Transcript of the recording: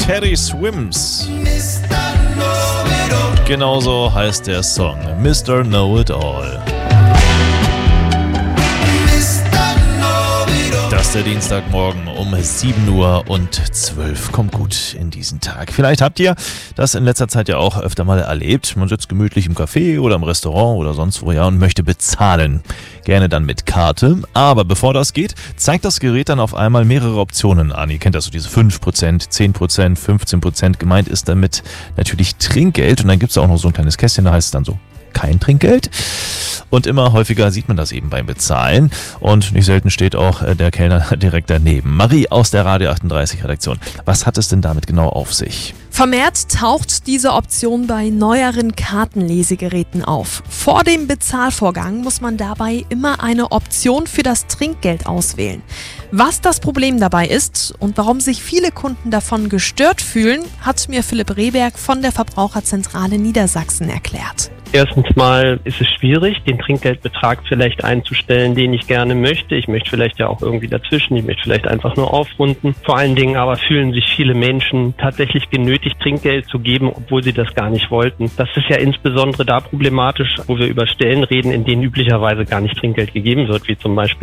Teddy Swims. Genauso heißt der Song Mr. Know-It-All. Das ist der Dienstagmorgen um 7:12 Uhr. Kommt gut in diesen Tag. Vielleicht habt ihr das in letzter Zeit ja auch öfter mal erlebt. Man sitzt gemütlich im Café oder im Restaurant oder sonst wo, ja, und möchte bezahlen. Gerne dann mit Karte. Aber bevor das geht, zeigt das Gerät dann auf einmal mehrere Optionen an. Ihr kennt das so, diese 5%, 10%, 15%. Gemeint ist damit natürlich Trinkgeld. Und dann gibt es auch noch so ein kleines Kästchen, da heißt es dann so, kein Trinkgeld. Und immer häufiger sieht man das eben beim Bezahlen. Und nicht selten steht auch der Kellner direkt daneben. Marie aus der Radio 38 Redaktion. Was hat es denn damit genau auf sich? Vermehrt taucht diese Option bei neueren Kartenlesegeräten auf. Vor dem Bezahlvorgang muss man dabei immer eine Option für das Trinkgeld auswählen. Was das Problem dabei ist und warum sich viele Kunden davon gestört fühlen, hat mir Philipp Rehberg von der Verbraucherzentrale Niedersachsen erklärt. Erstens mal ist es schwierig, den Trinkgeldbetrag vielleicht einzustellen, den ich gerne möchte. Ich möchte vielleicht ja auch irgendwie dazwischen, ich möchte vielleicht einfach nur aufrunden. Vor allen Dingen aber fühlen sich viele Menschen tatsächlich genötigt, Trinkgeld zu geben, obwohl sie das gar nicht wollten. Das ist ja insbesondere da problematisch, wo wir über Stellen reden, in denen üblicherweise gar nicht Trinkgeld gegeben wird, wie zum Beispiel